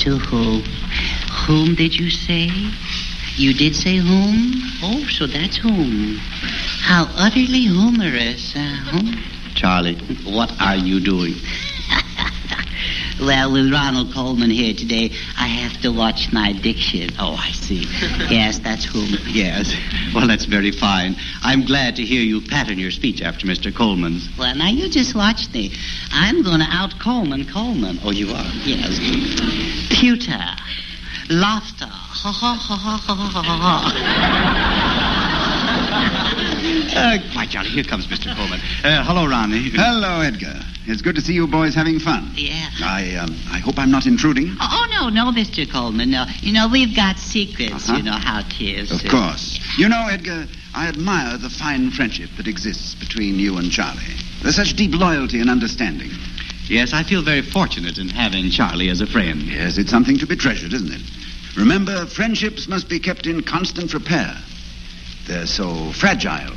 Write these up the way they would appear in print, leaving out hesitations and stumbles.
To whom? Whom did you say? You did say whom? Oh, so that's whom. How utterly humorous. Charlie, what are you doing? Well, with Ronald Coleman here today, I have to watch my diction. Oh, I see. Yes, that's whom. Yes. Well, that's very fine. I'm glad to hear you pattern your speech after Mr. Coleman's. Well, now you just watch me. I'm going to out-Coleman Coleman. Oh, you are? Yes. Pewter. Laughter. Ha, ha, ha, ha, ha, ha, ha. Why, Charlie, here comes Mr. Coleman. Hello, Ronnie. Hello, Edgar. It's good to see you boys having fun. Yeah. I hope I'm not intruding. Oh, no, Mr. Coleman, no. You know, we've got secrets, You know how it is. Of course. You know, Edgar, I admire the fine friendship that exists between you and Charlie. There's such deep loyalty and understanding. Yes, I feel very fortunate in having Charlie as a friend. Yes, it's something to be treasured, isn't it? Remember, friendships must be kept in constant repair. They're so fragile.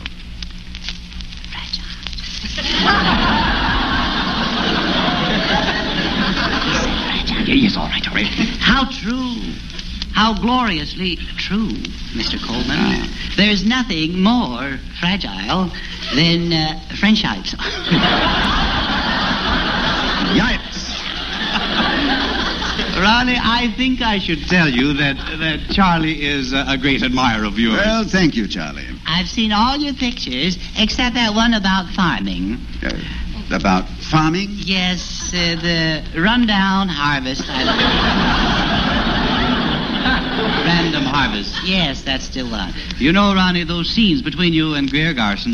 Yes, all right. How true. How gloriously true, Mr. Coleman. There's nothing more fragile than friendships. Yipes. Ronnie, I think I should tell you that Charlie is a great admirer of yours. Well, thank you, Charlie. I've seen all your pictures, except that one about farming. About farming? Yes, the rundown harvest. Random harvest. Yes, that's still on. You know, Ronnie, those scenes between you and Greer Garson